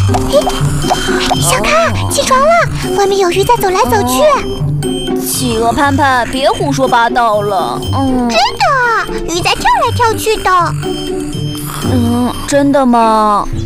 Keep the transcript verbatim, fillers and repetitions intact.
小咖，起床了，外面有鱼在走来走去。 企鹅潘潘，别胡说八道了。嗯， 真的，鱼在跳来跳去的。 嗯，真的吗？